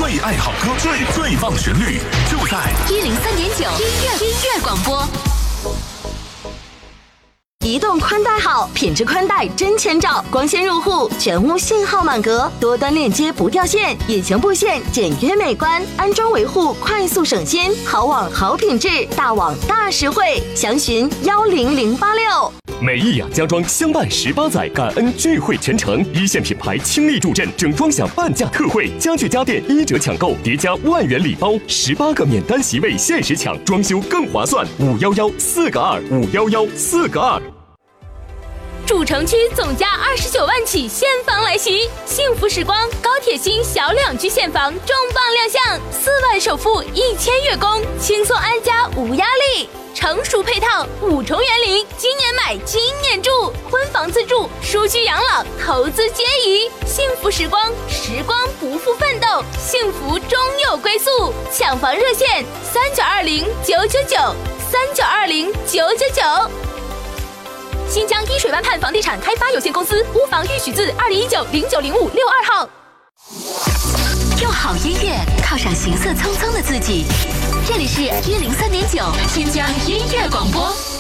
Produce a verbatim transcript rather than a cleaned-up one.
最爱好歌，最最放旋律，就在一零三点九音乐音乐广播。 移动宽带好，品质宽带真千兆，光纤入户，全屋信号满格，多端链接不掉线，隐形布线简约美观，安装维护快速省心，好网好品质，大网大实惠，详询幺零零八六。 美益雅家装相伴十八载，感恩聚会全程，一线品牌倾力助阵，整装享半价特惠，家具家电一折抢购，叠加万元礼包，十八个免单席位限时抢，装修更划算。五幺幺四个二，五幺幺四个二。 主城区总价二十九万起现房来袭，幸福时光高铁新小两居现房重磅亮相，四万首付一千月供，轻松安家无压力。成熟配套五重园林，今年买今年住，婚房自住，舒居养老，投资皆宜。幸福时光，时光不负奋斗，幸福终有归宿。抢房热线三九二零九九九三九二零九九九。新疆依水湾畔房地产开发有限公司屋房预许字二零一九零九零五六二号。 用好音乐犒赏行色匆匆的自己，这里是一零三点九新疆音乐广播。